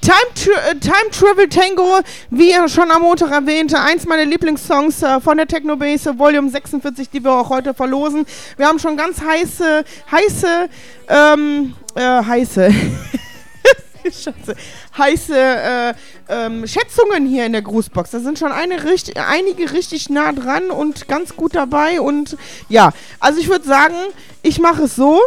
Time Travel Tango, wie schon am Montag erwähnte, eins meiner Lieblingssongs von der Techno Base, Volume 46, die wir auch heute verlosen. Wir haben schon ganz heiße Schätzungen hier in der Grußbox. Da sind schon einige richtig nah dran und ganz gut dabei. Und ja, also ich würde sagen, ich mache es so.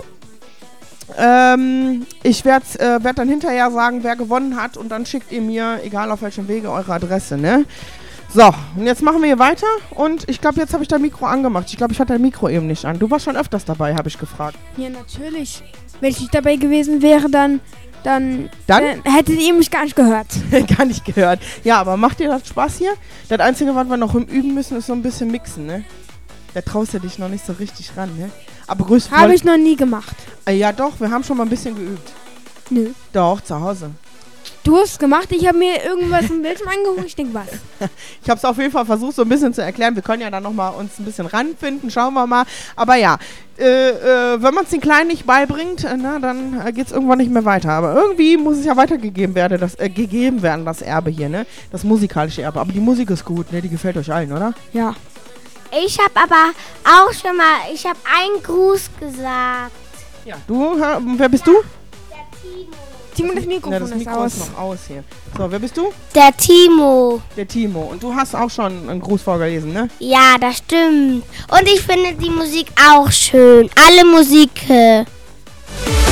Ich werd dann hinterher sagen, wer gewonnen hat, und dann schickt ihr mir, egal auf welchem Wege, eure Adresse, ne? So, und jetzt machen wir hier weiter, und ich glaube, jetzt habe ich dein Mikro angemacht. Ich glaube, ich hatte dein Mikro eben nicht an. Du warst schon öfters dabei, habe ich gefragt. Ja, natürlich. Wenn ich nicht dabei gewesen wäre, dann hättet ihr mich gar nicht gehört. Gar nicht gehört. Ja, aber macht dir das Spaß hier? Das Einzige, was wir noch üben müssen, ist so ein bisschen mixen, ne? Da traust du dich noch nicht so richtig ran, ne? Aber habe ich noch nie gemacht. Ja doch, wir haben schon mal ein bisschen geübt. Nö. Doch, zu Hause. Du hast es gemacht, ich habe mir irgendwas im Bildschirm angeguckt, ich denke, was? Ich habe es auf jeden Fall versucht, so ein bisschen zu erklären. Wir können ja dann nochmal uns ein bisschen ranfinden, schauen wir mal. Aber ja, wenn man es den Kleinen nicht beibringt, dann geht es irgendwann nicht mehr weiter. Aber irgendwie muss es ja weitergegeben werden, das Erbe hier, ne? Das musikalische Erbe. Aber die Musik ist gut, ne? Die gefällt euch allen, oder? Ja. Ich habe aber auch schon mal, einen Gruß gesagt. Ja, wer bist du? Der Timo. Timo, das Mikrofon das Mikro ist noch aus hier. So, wer bist du? Der Timo. Der Timo. Und du hast auch schon einen Gruß vorgelesen, ne? Ja, das stimmt. Und ich finde die Musik auch schön. Alle Musik.